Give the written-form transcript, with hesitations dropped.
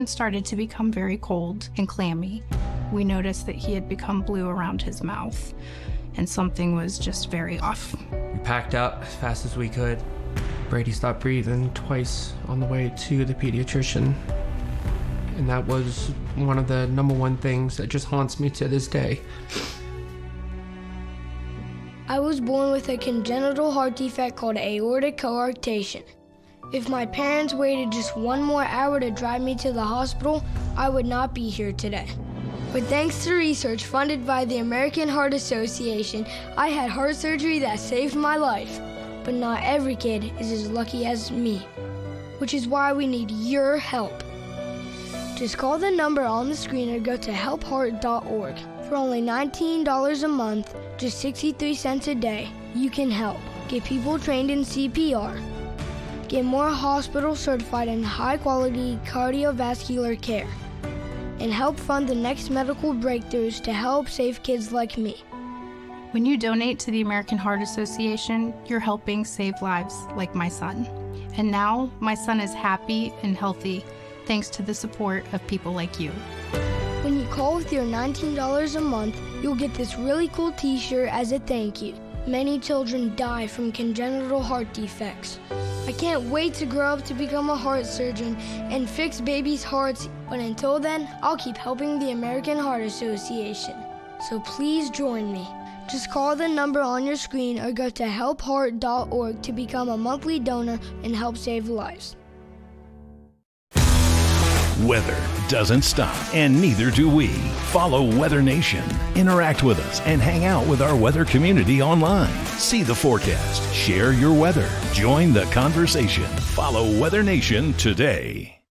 started to become very cold and clammy. We noticed that he had become blue around his mouth, and something was just very off. We packed up as fast as we could. Brady stopped breathing twice on the way to the pediatrician, and that was one of the number one things that just haunts me to this day. I was born with a congenital heart defect called aortic coarctation. If my parents waited just one more hour to drive me to the hospital, I would not be here today. But thanks to research funded by the American Heart Association, I had heart surgery that saved my life. But not every kid is as lucky as me, which is why we need your help. Just call the number on the screen or go to helpheart.org. For only $19 a month, just 63 cents a day, you can help. Get people trained in CPR. Get more hospitals certified in high-quality cardiovascular care. And help fund the next medical breakthroughs to help save kids like me. When you donate to the American Heart Association, you're helping save lives like my son. And now, my son is happy and healthy thanks to the support of people like you. When you call with your $19 a month, you'll get this really cool t-shirt as a thank you. Many children die from congenital heart defects. I can't wait to grow up to become a heart surgeon and fix babies' hearts, but until then, I'll keep helping the American Heart Association. So please join me. Just call the number on your screen or go to helpheart.org to become a monthly donor and help save lives. Weather doesn't stop, and neither do we. Follow Weather Nation, interact with us, and hang out with our weather community online. See the forecast, share your weather, join the conversation. Follow Weather Nation today.